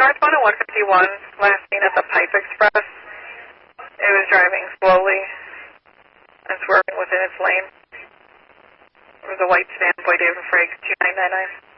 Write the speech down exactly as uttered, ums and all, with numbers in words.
North one oh one fifty-one, last seen at the Pipe Express. It was driving slowly and swerving within its lane. It was a white sedan, Boy David Frakes, two nine nine nine.